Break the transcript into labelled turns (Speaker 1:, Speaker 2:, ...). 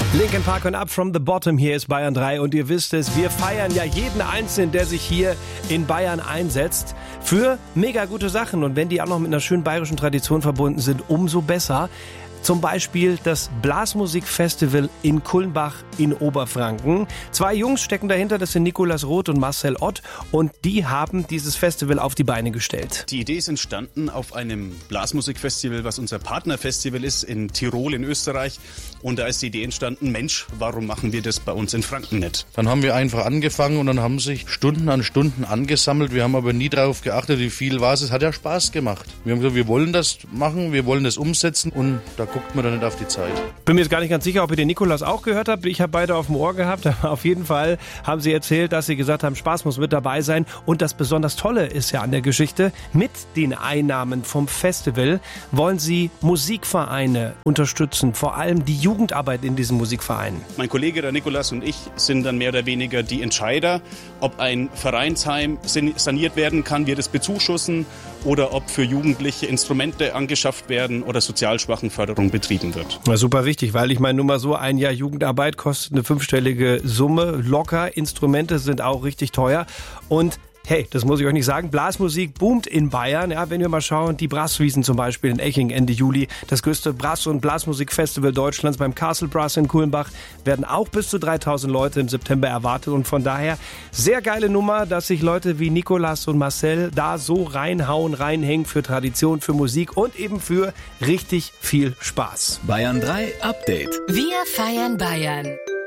Speaker 1: Linkin Park und Up from the Bottom, hier ist Bayern 3 und ihr wisst es, wir feiern ja jeden Einzelnen, der sich hier in Bayern einsetzt, für mega gute Sachen und wenn die auch noch mit einer schönen bayerischen Tradition verbunden sind, umso besser. Zum Beispiel das Blasmusikfestival in Kulmbach in Oberfranken. 2 Jungs stecken dahinter, das sind Nicolas Roth und Marcel Ott und die haben dieses Festival auf die Beine gestellt.
Speaker 2: Die Idee ist entstanden auf einem Blasmusikfestival, was unser Partnerfestival ist in Tirol in Österreich. Und da ist die Idee entstanden, Mensch, warum machen wir das bei uns in Franken nicht?
Speaker 3: Dann haben wir einfach angefangen und dann haben sich Stunden an Stunden angesammelt. Wir haben aber nie darauf geachtet, wie viel war es. Es hat ja Spaß gemacht. Wir haben gesagt, wir wollen das machen, wir wollen das umsetzen und da guckt man dann nicht auf die Zeit.
Speaker 1: Bin mir jetzt gar nicht ganz sicher, ob ihr den Nikolaus auch gehört habt. Ich habe beide auf dem Ohr gehabt. Aber auf jeden Fall haben sie erzählt, dass sie gesagt haben, Spaß muss mit dabei sein. Und das besonders Tolle ist ja an der Geschichte, mit den Einnahmen vom Festival wollen sie Musikvereine unterstützen. Vor allem die Jugendarbeit in diesen Musikvereinen.
Speaker 2: Mein Kollege, der Nikolaus und ich, sind dann mehr oder weniger die Entscheider, ob ein Vereinsheim saniert werden kann, wir das bezuschussen oder ob für Jugendliche Instrumente angeschafft werden oder Sozialschwachenförderung betrieben wird.
Speaker 1: Na, super wichtig, weil ich meine, nur mal so ein Jahr Jugendarbeit kostet eine 5-stellige Summe locker. Instrumente sind auch richtig teuer und hey, das muss ich euch nicht sagen, Blasmusik boomt in Bayern. Ja, wenn wir mal schauen, die Brasswiesen zum Beispiel in Eching Ende Juli, das größte Brass- und Blasmusikfestival Deutschlands beim Castle Brass in Kulmbach, werden auch bis zu 3000 Leute im September erwartet. Und von daher sehr geile Nummer, dass sich Leute wie Nicolas und Marcel da so reinhauen, reinhängen für Tradition, für Musik und eben für richtig viel Spaß.
Speaker 4: Bayern 3 Update.
Speaker 5: Wir feiern Bayern.